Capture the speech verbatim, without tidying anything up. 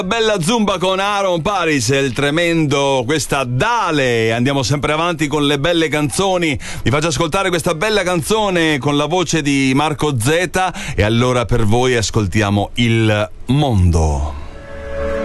Bella zumba con Aaron Paris, il tremendo, questa Dale. Andiamo sempre avanti con le belle canzoni. Vi faccio ascoltare questa bella canzone con la voce di Marco Zeta e allora per voi ascoltiamo Il Mondo.